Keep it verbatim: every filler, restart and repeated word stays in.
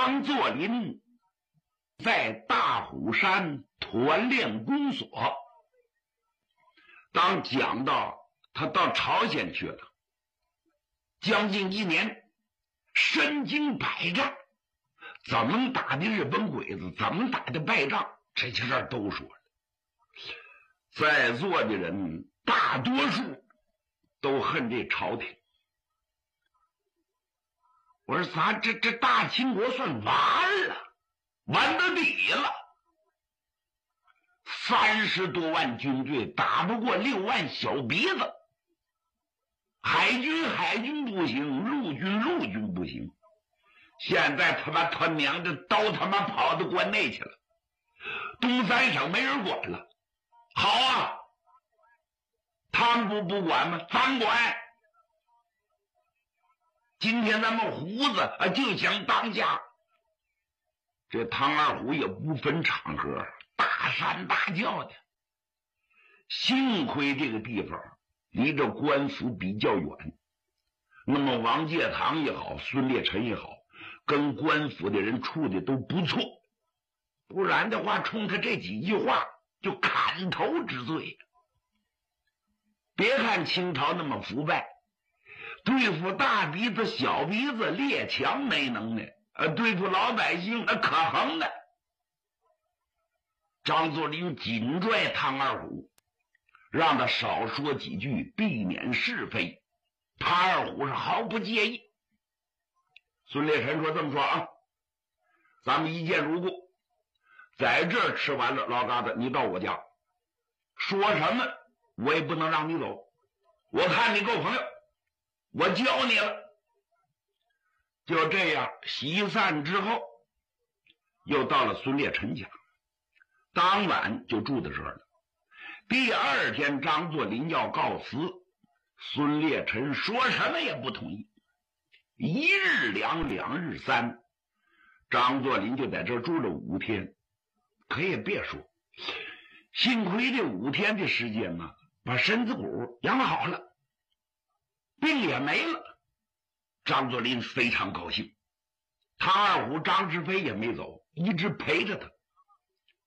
张作霖在大虎山团练公所，当讲到他到朝鲜去了，将近一年，身经百战，怎么打的日本鬼子，怎么打的败仗，这些事儿都说了。在座的人大多数都恨这朝廷。我说咱这这大清国算完了，完到底了。三十多万军队打不过六万小鼻子，海军海军不行，陆军陆军不行。现在他妈他娘的都他妈跑到关内去了，东三省没人管了。好啊，他们不不管吗？咱管。今天咱们胡子啊就想当家，这唐二虎也不分场合，大喊大叫的。幸亏这个地方离着官府比较远，那么王介堂也好，孙烈臣也好，跟官府的人处的都不错，不然的话冲他这几句话就砍头之罪。别看清朝那么腐败，对付大鼻子小鼻子列强没能耐，呃，对付老百姓呃可横的。张作霖紧拽唐二虎，让他少说几句，避免是非。唐二虎是毫不介意。孙烈臣说这么说啊，咱们一见如故，在这儿吃完了，老嘎子你到我家说什么我也不能让你走，我看你够朋友，我教你了。就这样席散之后，又到了孙烈臣家，当晚就住在这儿了。第二天张作霖要告辞，孙烈臣说什么也不同意。一日两两日三，张作霖就在这儿住了五天。可也别说，幸亏这五天的时间嘛，把身子骨养好了，病也没了。张作霖非常高兴。唐二虎张志飞也没走，一直陪着他。